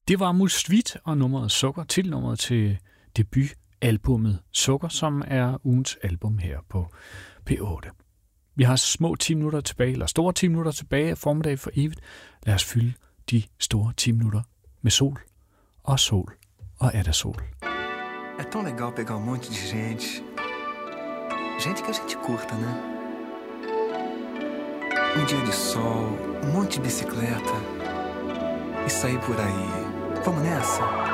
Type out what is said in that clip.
Det var Musvit og nummeret Sukker, titelnummeret til debutalbummet Sukker, som er ugens album her på P8. Vi har små 10 minutter tilbage, eller store 10 minutter tilbage af Formiddag for evigt. Lad os fylde de store 10 minutter med sol og er der sol. É tão legal pegar monte de gente. Gente que a gente curta, né? Dia de sol, monte de bicicleta e sair por aí. Vamos nessa?